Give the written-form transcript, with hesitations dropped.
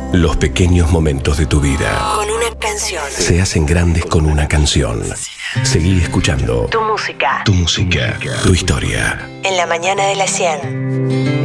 Los pequeños momentos de tu vida Con una canción. se hacen grandes con una canción. Seguí escuchando Tu música. tu música, tu historia. En la mañana de las 100.